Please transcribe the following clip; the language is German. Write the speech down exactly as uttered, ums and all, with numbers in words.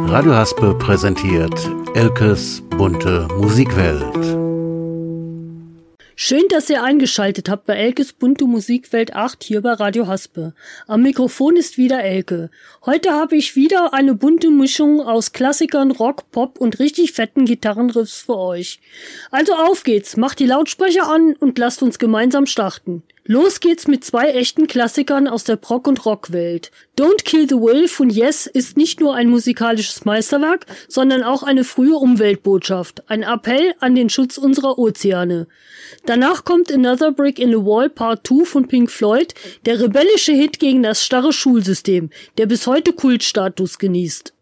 Radio Haspe präsentiert Elkes bunte Musikwelt. Schön, dass ihr eingeschaltet habt bei Elkes bunte Musikwelt acht hier bei Radio Haspe. Am Mikrofon ist wieder Elke. Heute habe ich wieder eine bunte Mischung aus Klassikern, Rock, Pop und richtig fetten Gitarrenriffs für euch. Also auf geht's, macht die Lautsprecher an und lasst uns gemeinsam starten. Los geht's mit zwei echten Klassikern aus der Prog- und Rockwelt. Don't Kill the Whale von Yes ist nicht nur ein musikalisches Meisterwerk, sondern auch eine frühe Umweltbotschaft, ein Appell an den Schutz unserer Ozeane. Danach kommt Another Brick in the Wall Part zwei von Pink Floyd, der rebellische Hit gegen das starre Schulsystem, der bis heute Kultstatus genießt.